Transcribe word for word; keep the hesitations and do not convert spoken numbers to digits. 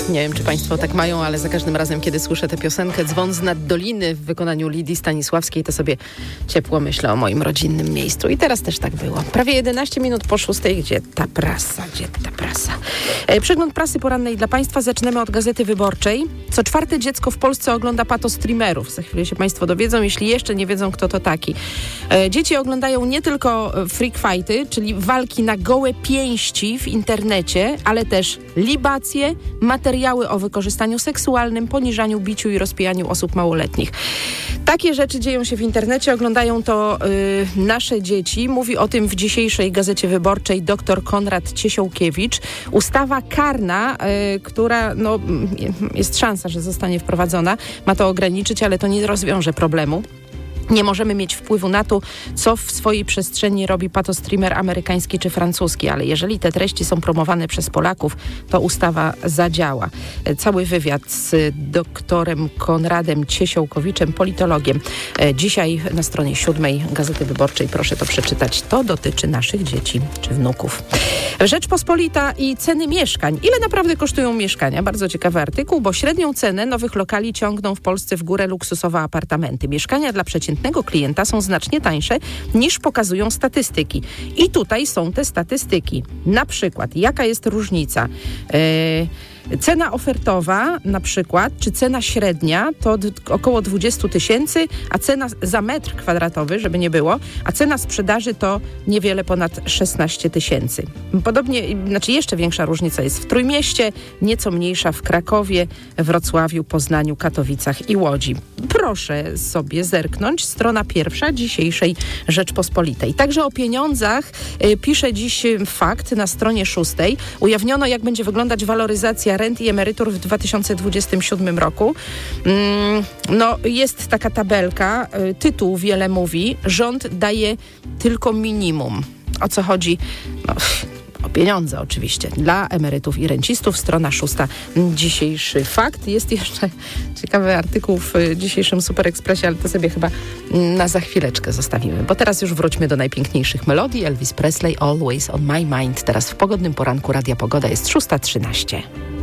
Nie wiem, czy państwo tak mają, ale za każdym razem, kiedy słyszę tę piosenkę Dzwon z nad doliny w wykonaniu Lidii Stanisławskiej, to sobie ciepło myślę o moim rodzinnym miejscu. I teraz też tak było. Prawie jedenaście minut po szóstej. Gdzie ta prasa? Gdzie ta prasa? E, przegląd prasy porannej dla państwa. Zaczynamy od Gazety Wyborczej. Co czwarte dziecko w Polsce ogląda patostreamerów. Za chwilę się państwo dowiedzą, jeśli jeszcze nie wiedzą, kto to taki. E, dzieci oglądają nie tylko freak fighty, czyli walki na gołe pięści w internecie, ale też libacje, materiały o wykorzystaniu seksualnym, poniżaniu, biciu i rozpijaniu osób małoletnich. Takie rzeczy dzieją się w internecie, oglądają to y, nasze dzieci. Mówi o tym w dzisiejszej Gazecie Wyborczej dr Konrad Ciesiołkiewicz. Ustawa karna, y, która no, jest szansa, że zostanie wprowadzona, ma to ograniczyć, ale to nie rozwiąże problemu. Nie możemy mieć wpływu na to, co w swojej przestrzeni robi patostreamer amerykański czy francuski, ale jeżeli te treści są promowane przez Polaków, to ustawa zadziała. Cały wywiad z doktorem Konradem Ciesiołkowiczem, politologiem. Dzisiaj na stronie siódmej Gazety Wyborczej, proszę to przeczytać. To dotyczy naszych dzieci czy wnuków. Rzeczpospolita i ceny mieszkań. Ile naprawdę kosztują mieszkania? Bardzo ciekawy artykuł, bo średnią cenę nowych lokali ciągną w Polsce w górę luksusowe apartamenty. Mieszkania dla przeciętnego klienta są znacznie tańsze niż pokazują statystyki. I tutaj są te statystyki. Na przykład, jaka jest różnica? Yy, Cena ofertowa na przykład, czy cena średnia to d- około dwadzieścia tysięcy, a cena za metr kwadratowy, żeby nie było, a cena sprzedaży to niewiele ponad szesnaście tysięcy. Podobnie, znaczy jeszcze większa różnica jest w Trójmieście, nieco mniejsza w Krakowie, Wrocławiu, Poznaniu, Katowicach i Łodzi. Proszę sobie zerknąć, strona pierwsza dzisiejszej Rzeczpospolitej. Także o pieniądzach y, pisze dziś Fakt na stronie szóstej. Ujawniono, jak będzie wyglądać waloryzacja rent i emerytur w dwa tysiące dwudziestym siódmym roku. Mm, no, jest taka tabelka, y, tytuł wiele mówi. Rząd daje tylko minimum. O co chodzi? No, o pieniądze oczywiście. Dla emerytów i rencistów. Strona szósta. Dzisiejszy Fakt. Jest jeszcze ciekawy artykuł w dzisiejszym Super Expressie, ale to sobie chyba na za chwileczkę zostawimy. Bo teraz już wróćmy do najpiękniejszych melodii. Elvis Presley, Always on my mind. Teraz w pogodnym poranku Radia Pogoda jest szósta trzynaście.